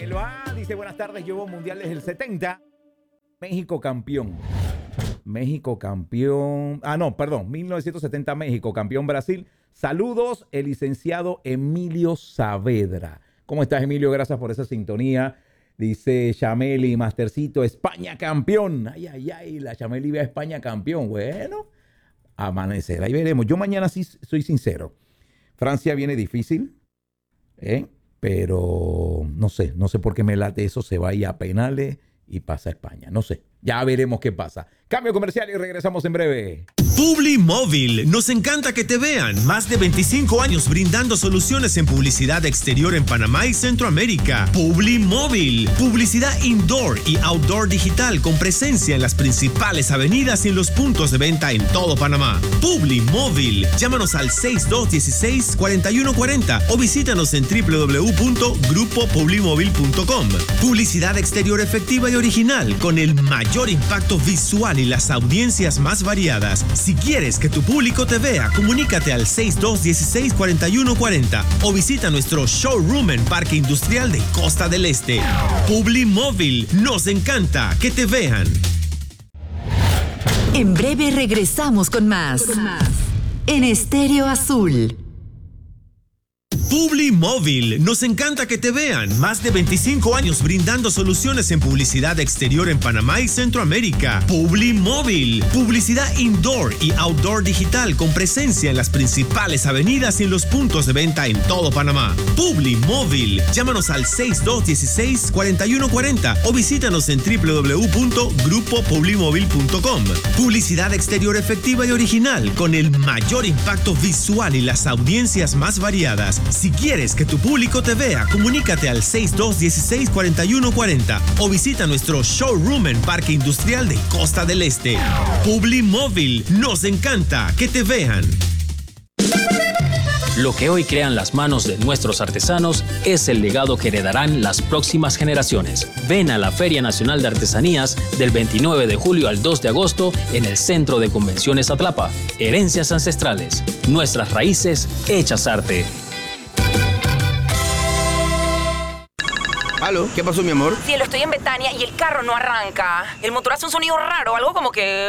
Dice, buenas tardes, llevo mundiales del 70. México campeón. México campeón. 1970 México campeón Brasil. Saludos, el licenciado Emilio Saavedra. ¿Cómo estás, Emilio? Gracias por esa sintonía. Dice Chameli, Mastercito, España campeón. Ay, la Chameli ve a España campeón. Bueno, amanecer, ahí veremos. Yo mañana sí soy sincero. Francia viene difícil, pero no sé por qué me late eso, se vaya a penales y pasa a España. No sé, ya veremos qué pasa. Cambio comercial y regresamos en breve. Publimóvil, nos encanta que te vean. Más de 25 años brindando soluciones en publicidad exterior en Panamá y Centroamérica. Publimóvil, publicidad indoor y outdoor digital con presencia en las principales avenidas y en los puntos de venta en todo Panamá. Publimóvil, llámanos al 6216-4140 o visítanos en www.grupopublimóvil.com. Publicidad exterior efectiva y original con el mayor impacto visual y las audiencias más variadas. Si quieres que tu público te vea, comunícate al 6216-4140 o visita nuestro showroom en Parque Industrial de Costa del Este. Publimóvil, nos encanta que te vean. En breve regresamos con más. En Estéreo Azul. Publimóvil, nos encanta que te vean. Más de 25 años brindando soluciones en publicidad exterior en Panamá y Centroamérica. Publimóvil, publicidad indoor y outdoor digital con presencia en las principales avenidas y en los puntos de venta en todo Panamá. Publimóvil, llámanos al 6216-4140 o visítanos en www.grupopublimóvil.com. Publicidad exterior efectiva y original con el mayor impacto visual y las audiencias más variadas. Si quieres que tu público te vea, comunícate al 6216-4140 o visita nuestro showroom en Parque Industrial de Costa del Este. Publimóvil, nos encanta que te vean. Lo que hoy crean las manos de nuestros artesanos es el legado que heredarán las próximas generaciones. Ven a la Feria Nacional de Artesanías del 29 de julio al 2 de agosto en el Centro de Convenciones Atlapa. Herencias ancestrales, nuestras raíces hechas arte. ¿Aló? ¿Qué pasó, mi amor? Cielo, estoy en Betania y el carro no arranca. El motor hace un sonido raro, algo como que...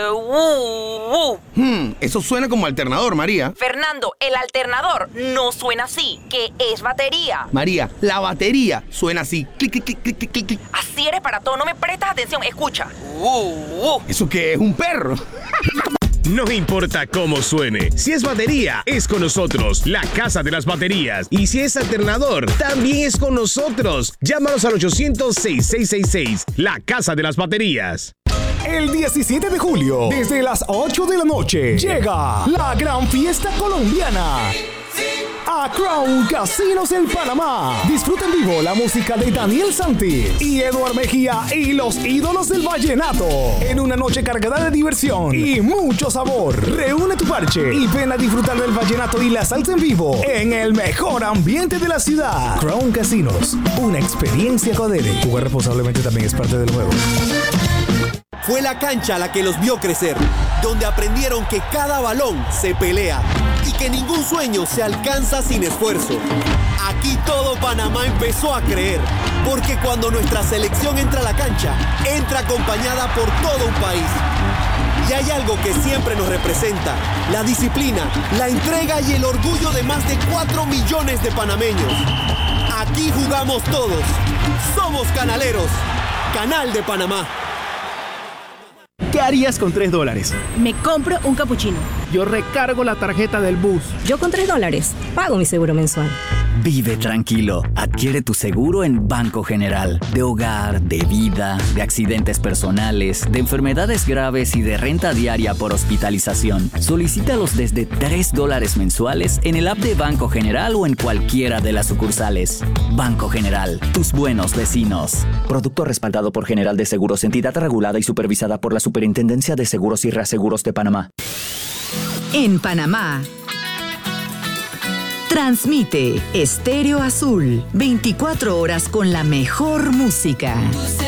Eso suena como alternador, María. Fernando, el alternador no suena así, que es batería. María, la batería suena así. Clic, clic, clic, clic, clic, clic. Así eres para todo, no me prestas atención, escucha. ¿Eso qué es? ¿Un perro? No importa cómo suene, si es batería, es con nosotros, la Casa de las Baterías. Y si es alternador, también es con nosotros. Llámanos al 800-6666, la Casa de las Baterías. El 17 de julio, desde las 8 de la noche, llega la gran fiesta colombiana a Crown Casinos en Panamá. Disfruta en vivo la música de Daniel Santis y Eduard Mejía y los ídolos del vallenato en una noche cargada de diversión y mucho sabor. Reúne tu parche y ven a disfrutar del vallenato y la salsa en vivo en el mejor ambiente de la ciudad. Crown Casinos, una experiencia codere. Jugar responsablemente también es parte del juego. Fue la cancha la que los vio crecer, donde aprendieron que cada balón se pelea y que ningún sueño se alcanza sin esfuerzo. Aquí todo Panamá empezó a creer, porque cuando nuestra selección entra a la cancha, entra acompañada por todo un país. Y hay algo que siempre nos representa: la disciplina, la entrega y el orgullo de más de 4 millones de panameños. Aquí jugamos todos. Somos canaleros. Canal de Panamá. ¿Qué harías con $3? Me compro un capuchino. Yo recargo la tarjeta del bus. Yo con $3 pago mi seguro mensual. Vive tranquilo. Adquiere tu seguro en Banco General. De hogar, de vida, de accidentes personales, de enfermedades graves y de renta diaria por hospitalización. Solicítalos desde $3 mensuales en el app de Banco General o en cualquiera de las sucursales. Banco General, tus buenos vecinos. Producto respaldado por General de Seguros, entidad regulada y supervisada por la Superintendencia de Seguros y Reaseguros de Panamá. En Panamá, transmite Estéreo Azul, 24 horas con la mejor música.